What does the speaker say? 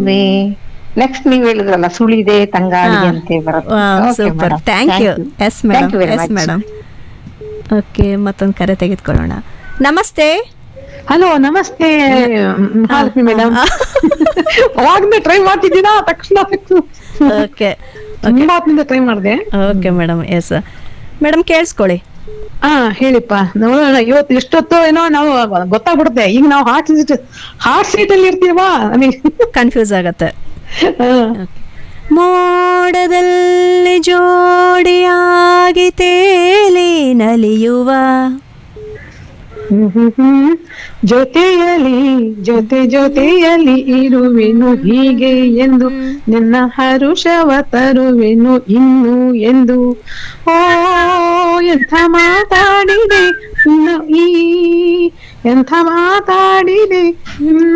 ಗೊಂಬೆ. ನೆಕ್ಸ್ಟ್ ನೀವ್ ಹೇಳಿದ್ರಲ್ಲ ಸುಳಿದೆ ತಂಗಾಳಿ ಅಂತೆ ಬರುತ್ತೆ. Super, thank you. Yes madam. Okay, ಮತ್ತೊಂದು ಕರೆ ತೆಗೆದುಕೊಳ್ಳೋಣ. ನಮಸ್ತೆ. ಹಲೋ, ನಮಸ್ತೆ ಮಹಾಲಕ್ಷ್ಮಿ ಮೇಡಮ್. ಅವಾಗ್ಲೇ ಟ್ರೈ ಮಾಡ್ತಿದ್ದೀರಾ ತಕ್ಷಣ ಓಕೆ ತುಂಬಾ ಟ್ರೈ ಮಾಡಿದೆ. Okay madam. ಎಸ್ ಮೇಡಮ್, ಕೇಳಿಸ್ಕೊಳ್ಳಿ. ಹೇಳಿಪ್ಪ, ನೋಡೋಣ ಇವತ್ತು ಎಷ್ಟೊತ್ತೋ ಏನೋ ನಾವು ಗೊತ್ತಾಗ್ಬಿಡುತ್ತೆ. ಈಗ ನಾವು ಹಾರ್ಟ್ ಸೀಟ್ ಅಲ್ಲಿ ಇರ್ತೀವಾ, ಕನ್ಫ್ಯೂಸ್ ಆಗತ್ತೆ. ಮೋಡದಲ್ಲಿ ಜೋಡಿಯಾಗಿ ತೇಲಿ ನಲಿಯುವ ಜೊತೆಯಲ್ಲಿ ಜೊತೆಯಲ್ಲಿ ಇರುವೆನು ಹೀಗೆ ಎಂದು, ನಿನ್ನ ಹರುಷವ ತರುವೆನು ಇನ್ನು ಎಂದು. ಓ ಎಂಥ ಮಾತಾಡಿದೆ ಎಂಥ ಮಾತಾಡಿದೆ